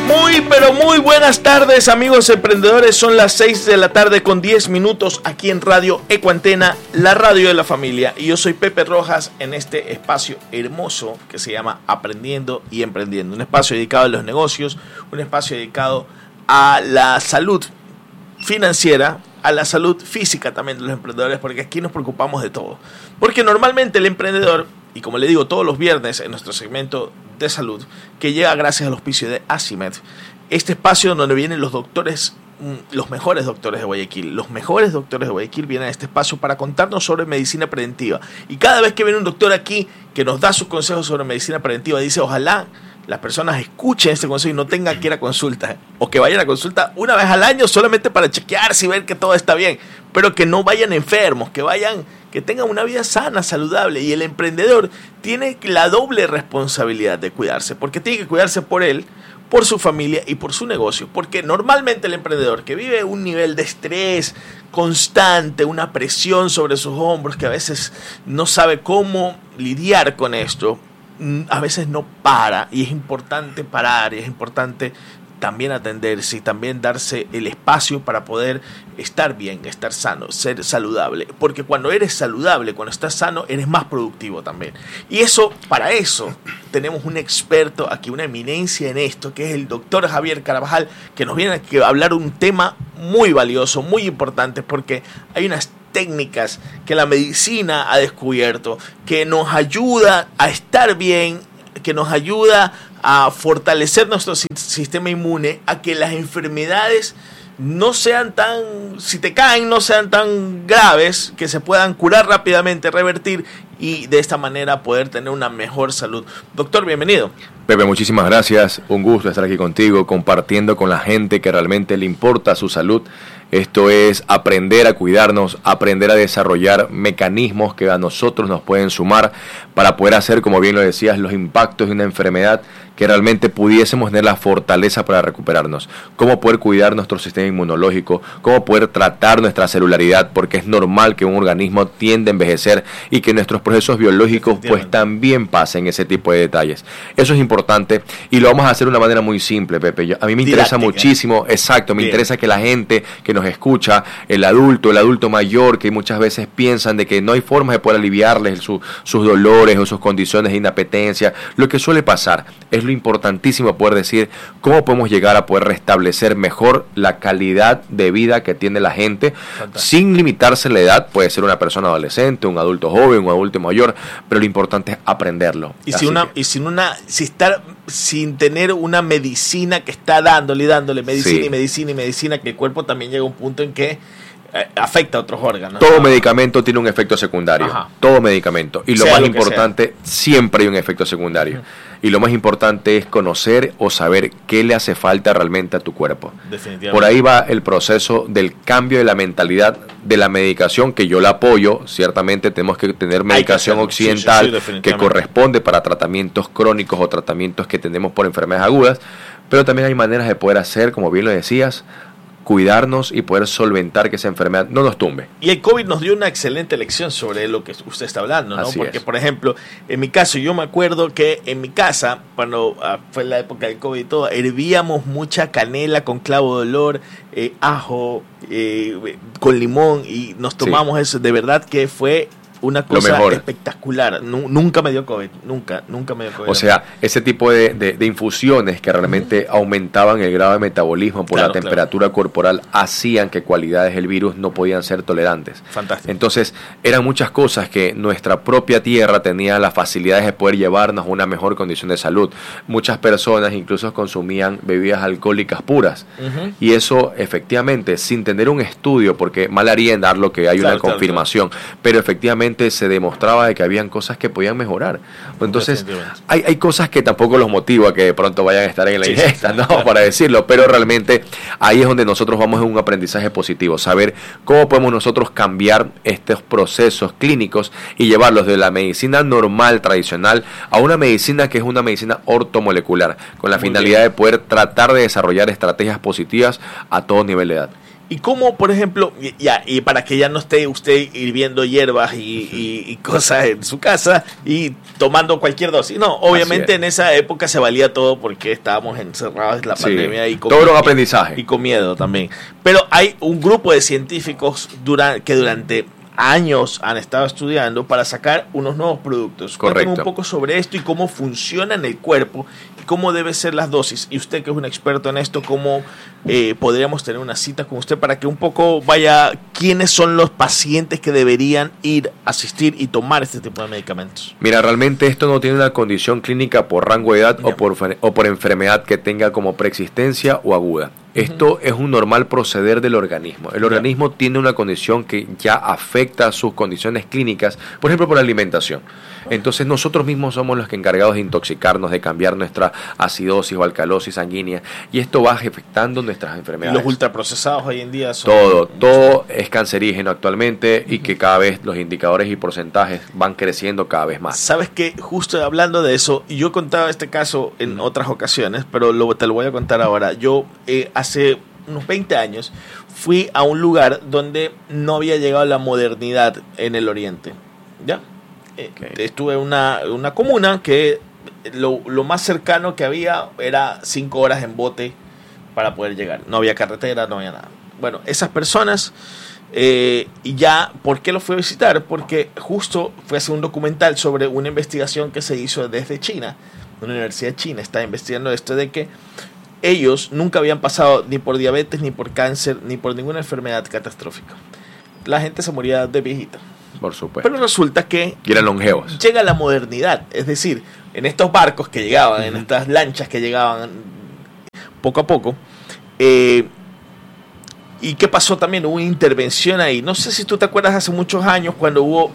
Muy, pero muy buenas tardes, amigos emprendedores. Son las 6 de la tarde con 10 minutos aquí en Radio Ecuantena, la radio de la familia. Y yo soy Pepe Rojas en este espacio hermoso que se llama Aprendiendo y Emprendiendo. Un espacio dedicado a los negocios, un espacio dedicado a la salud financiera, a la salud física también de los emprendedores, porque aquí nos preocupamos de todo. Porque normalmente el emprendedor, y como le digo todos los viernes en nuestro segmento de salud, que llega gracias al auspicio de Assimed, este espacio donde vienen los doctores, los mejores doctores de Guayaquil. Los mejores doctores de Guayaquil vienen a este espacio para contarnos sobre medicina preventiva. Y cada vez que viene un doctor aquí que nos da sus consejos sobre medicina preventiva, dice, ojalá las personas escuchen este consejo y no tengan que ir a consulta, o que vayan a consulta una vez al año solamente para chequearse y ver que todo está bien, pero que no vayan enfermos, que tengan una vida sana, saludable. Y el emprendedor tiene la doble responsabilidad de cuidarse, porque tiene que cuidarse por él, por su familia y por su negocio, porque normalmente el emprendedor que vive un nivel de estrés constante, una presión sobre sus hombros, que a veces no sabe cómo lidiar con esto, a veces no para, y es importante parar, y es importante también atenderse y también darse el espacio para poder estar bien, estar sano, ser saludable, porque cuando eres saludable, cuando estás sano, eres más productivo también. Y eso, para eso tenemos un experto aquí, una eminencia en esto, que es el doctor Javier Carvajal, que nos viene a hablar un tema muy valioso, muy importante, porque hay unas técnicas que la medicina ha descubierto, que nos ayuda a estar bien, que nos ayuda a fortalecer nuestro sistema inmune, a que las enfermedades no sean tan, si te caen, no sean tan graves, que se puedan curar rápidamente, revertir, y de esta manera poder tener una mejor salud. Doctor, bienvenido. Pepe, muchísimas gracias. Un gusto estar aquí contigo, compartiendo con la gente que realmente le importa su salud. Esto es aprender a cuidarnos, aprender a desarrollar mecanismos que a nosotros nos pueden sumar para poder hacer, como bien lo decías, los impactos de una enfermedad, que realmente pudiésemos tener la fortaleza para recuperarnos. Cómo poder cuidar nuestro sistema inmunológico, cómo poder tratar nuestra celularidad, porque es normal que un organismo tiende a envejecer y que nuestros procesos biológicos pues también pasen ese tipo de detalles. Eso es importante y lo vamos a hacer de una manera muy simple, Pepe. A mí me interesa muchísimo, exacto, me interesa que la gente que nos escucha, el adulto mayor, que muchas veces piensan de que no hay forma de poder aliviarles sus dolores o sus condiciones de inapetencia, lo que suele pasar. Es lo importantísimo poder decir cómo podemos llegar a poder restablecer mejor la calidad de vida que tiene la gente. Fantástico. Sin limitarse la edad. Puede ser una persona adolescente, un adulto joven, un adulto mayor, pero lo importante es aprenderlo. Y sin tener una medicina que está dándole medicina, sí, y medicina, que el cuerpo también llega a un punto en que afecta a otros órganos. Todo medicamento tiene un efecto secundario. Ajá. Todo medicamento. Y lo más importante, siempre hay un efecto secundario. Y lo más importante es conocer o saber qué le hace falta realmente a tu cuerpo. Definitivamente. Por ahí va el proceso del cambio de la mentalidad de la medicación, que yo la apoyo. Ciertamente tenemos que tener medicación occidental que corresponde para tratamientos crónicos o tratamientos que tenemos por enfermedades agudas. Pero también hay maneras de poder hacer, como bien lo decías, cuidarnos y poder solventar que esa enfermedad no nos tumbe. Y el COVID nos dio una excelente lección sobre lo que usted está hablando, ¿no? Así porque, es. Por ejemplo, en mi caso, yo me acuerdo que en mi casa, cuando fue la época del COVID y todo, hervíamos mucha canela con clavo de olor, ajo, con limón, y nos tomamos eso. De verdad que fue una cosa espectacular. Nunca me dio COVID, nunca me dio COVID. O sea, ese tipo de infusiones que realmente aumentaban el grado de metabolismo por la temperatura corporal, hacían que cualidades del virus no podían ser tolerantes. Fantástico. Entonces, eran muchas cosas que nuestra propia tierra tenía las facilidades de poder llevarnos a una mejor condición de salud. Muchas personas incluso consumían bebidas alcohólicas puras. Y eso, efectivamente, sin tener un estudio, porque mal haría en dar lo que hay una confirmación, pero efectivamente se demostraba de que habían cosas que podían mejorar. Entonces, hay cosas que tampoco los motiva que de pronto vayan a estar en la ingesta, ¿no? Para decirlo, pero realmente ahí es donde nosotros vamos en un aprendizaje positivo, saber cómo podemos nosotros cambiar estos procesos clínicos y llevarlos de la medicina normal, tradicional, a una medicina que es una medicina ortomolecular, con la finalidad de poder tratar de desarrollar estrategias positivas a todo nivel de edad. Y cómo, por ejemplo, y para que ya no esté usted hirviendo hierbas y cosas en su casa y tomando cualquier dosis. No, obviamente en esa época se valía todo porque estábamos encerrados en la pandemia y todo era un aprendizaje. Y con miedo también. Pero hay un grupo de científicos que durante años han estado estudiando para sacar unos nuevos productos. Cuéntame un poco sobre esto y cómo funciona en el cuerpo y cómo deben ser las dosis. Y usted, que es un experto en esto, ¿cómo podríamos tener una cita con usted para que un poco vaya quiénes son los pacientes que deberían ir, asistir y tomar este tipo de medicamentos? Mira, realmente esto no tiene una condición clínica por rango de edad o por enfermedad que tenga como preexistencia o aguda. Esto es un normal proceder del organismo. El organismo tiene una condición que ya afecta sus condiciones clínicas, por ejemplo, por la alimentación. Entonces nosotros mismos somos los que encargados de intoxicarnos, de cambiar nuestra acidosis o alcalosis sanguínea, y esto va afectando nuestras enfermedades. Los ultraprocesados hoy en día son... Todo es cancerígeno actualmente y que cada vez los indicadores y porcentajes van creciendo cada vez más. Sabes que justo hablando de eso, yo he contado este caso en otras ocasiones, pero te lo voy a contar ahora. Yo hace unos 20 años fui a un lugar donde no había llegado la modernidad en el oriente, ¿ya? Estuve en una comuna que lo más cercano que había era 5 horas en bote para poder llegar. No había carretera, no había nada. Bueno, esas personas, y ya, ¿por qué lo fui a visitar? Porque justo fue a hacer un documental sobre una investigación que se hizo desde China. Una universidad china está investigando esto de que ellos nunca habían pasado ni por diabetes, ni por cáncer, ni por ninguna enfermedad catastrófica. La gente se moría de viejita. Por supuesto. Pero resulta que y eran longevos. Llega la modernidad, es decir, en estos barcos que llegaban, en estas lanchas que llegaban poco a poco, ¿y qué pasó también? Hubo una intervención ahí. No sé si tú te acuerdas hace muchos años cuando hubo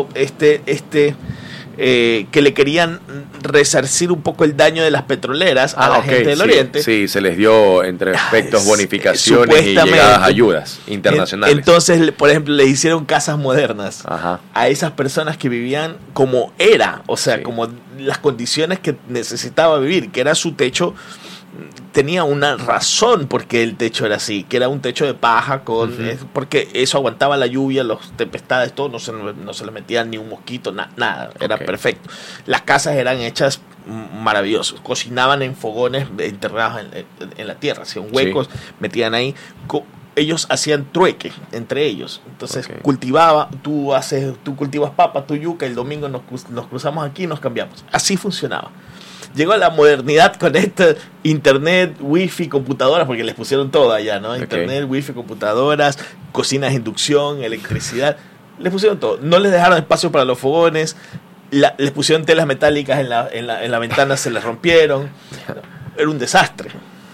que le querían resarcir un poco el daño de las petroleras a la gente del Oriente. Sí, se les dio entre aspectos bonificaciones y llegadas ayudas internacionales. Entonces, por ejemplo, le hicieron casas modernas a esas personas que vivían como era, o sea, como las condiciones que necesitaba vivir, que era su techo. Tenía una razón porque el techo era así, que era un techo de paja porque eso aguantaba la lluvia, las tempestades, todo, no se le metía ni un mosquito, nada, era perfecto. Las casas eran hechas maravillosos, cocinaban en fogones enterrados en la tierra, hacían huecos, metían ahí. Ellos hacían trueque entre ellos. Entonces cultivaba, tú cultivas papa, tú yuca, el domingo nos cruzamos aquí y nos cambiamos. Así funcionaba. Llegó la modernidad con este internet, wifi, computadoras, porque les pusieron todo allá, ¿no? Internet, wifi, computadoras, cocinas de inducción, electricidad. Les pusieron todo. No les dejaron espacio para los fogones. Les pusieron telas metálicas en la ventana, se les rompieron. Era un desastre.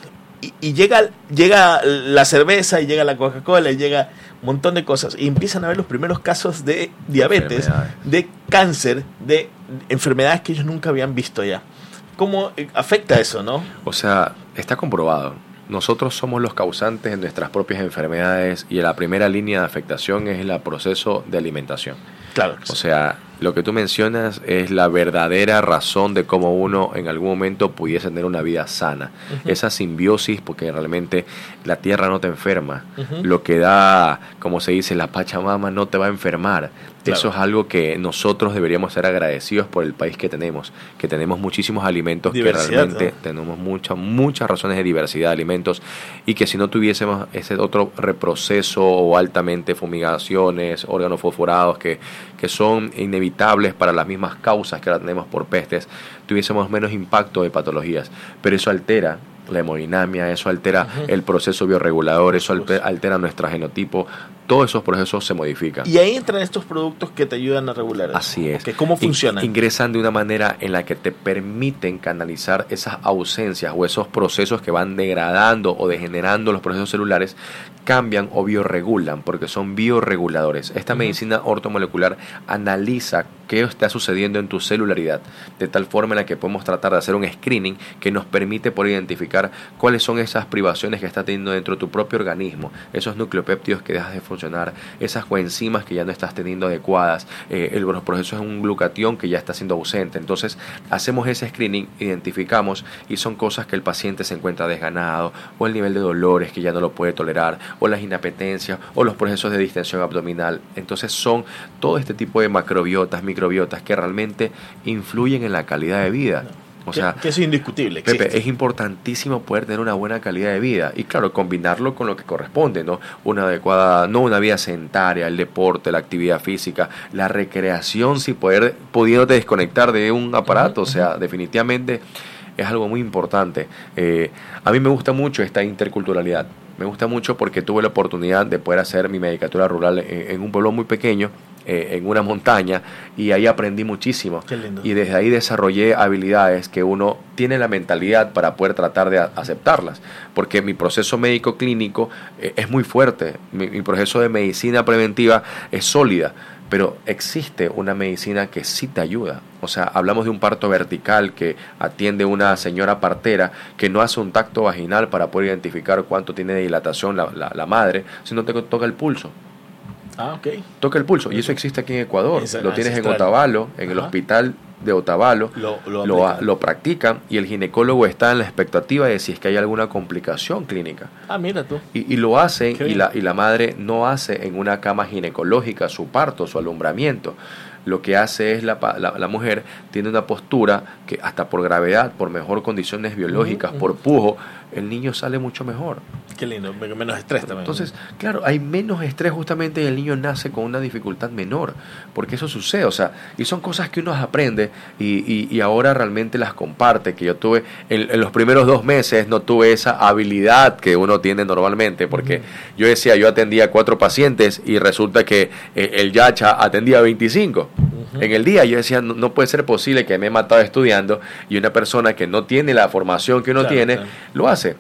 Y llega la cerveza, y llega la Coca-Cola, y llega un montón de cosas. Y empiezan a ver los primeros casos de diabetes, de cáncer, de enfermedades que ellos nunca habían visto ya. ¿Cómo afecta eso, no? O sea, está comprobado. Nosotros somos los causantes de nuestras propias enfermedades y la primera línea de afectación es el proceso de alimentación. Claro. O sea, lo que tú mencionas es la verdadera razón de cómo uno en algún momento pudiese tener una vida sana. Esa simbiosis, porque realmente la tierra no te enferma. Lo que da, como se dice, la Pachamama no te va a enfermar. Claro. Eso es algo que nosotros deberíamos ser agradecidos por el país que tenemos muchísimos alimentos, diversidad, que realmente tenemos muchas razones de diversidad de alimentos, y que si no tuviésemos ese otro reproceso o altamente fumigaciones, órganos fosforados que son inevitables para las mismas causas que ahora tenemos por pestes, tuviésemos menos impacto de patologías. Pero eso altera la hemodinamia, eso altera el proceso bioregulador, eso altera nuestro genotipo. Todos esos procesos se modifican. Y ahí entran estos productos que te ayudan a regular eso. Así es. ¿Cómo funcionan? Ingresan de una manera en la que te permiten canalizar esas ausencias o esos procesos que van degradando o degenerando los procesos celulares, cambian o bioregulan, porque son bioreguladores. Esta medicina ortomolecular analiza qué está sucediendo en tu celularidad, de tal forma en la que podemos tratar de hacer un screening que nos permite poder identificar cuáles son esas privaciones que está teniendo dentro de tu propio organismo, esos nucleopéptidos que dejas de funcionar funcionar, esas coenzimas que ya no estás teniendo adecuadas, los procesos de un glutatión que ya está siendo ausente. Entonces hacemos ese screening, identificamos y son cosas que el paciente se encuentra desganado, o el nivel de dolores que ya no lo puede tolerar, o las inapetencias, o los procesos de distensión abdominal. Entonces son todo este tipo de macrobiotas, microbiotas que realmente influyen en la calidad de vida. O sea, que es indiscutible. Existe. Pepe, es importantísimo poder tener una buena calidad de vida y claro, combinarlo con lo que corresponde, ¿no? Una adecuada, no una vida sedentaria, el deporte, la actividad física, la recreación, si pudiéndote desconectar de un aparato, o sea, definitivamente es algo muy importante. A mí me gusta mucho esta interculturalidad. Me gusta mucho porque tuve la oportunidad de poder hacer mi medicatura rural en un pueblo muy pequeño, en una montaña, y ahí aprendí muchísimo. Qué lindo. Y desde ahí desarrollé habilidades que uno tiene la mentalidad para poder tratar de aceptarlas, porque mi proceso médico clínico es muy fuerte, mi proceso de medicina preventiva es sólida, pero existe una medicina que sí te ayuda. O sea, hablamos de un parto vertical que atiende una señora partera que no hace un tacto vaginal para poder identificar cuánto tiene de dilatación la madre, sino te toca el pulso. Ah, ok. Toca el pulso, y eso existe aquí en Ecuador. Lo tienes en ancestral. Otavalo, en el hospital de Otavalo, lo practican, y el ginecólogo está en la expectativa de si es que hay alguna complicación clínica. Ah, mira tú. Y lo hacen, y la madre no hace en una cama ginecológica su parto, su alumbramiento. Lo que hace es la mujer tiene una postura que hasta por gravedad, por mejor condiciones biológicas, por pujo, el niño sale mucho mejor. Qué lindo, menos estrés también. Entonces, claro, hay menos estrés justamente y el niño nace con una dificultad menor, porque eso sucede, o sea, y son cosas que uno aprende y ahora realmente las comparte, que yo tuve, en los primeros 2 meses no tuve esa habilidad que uno tiene normalmente, porque yo decía, yo atendía 4 pacientes y resulta que el Yacha atendía 25. En el día yo decía, no puede ser posible que me he matado estudiando y una persona que no tiene la formación que uno tiene, lo hace.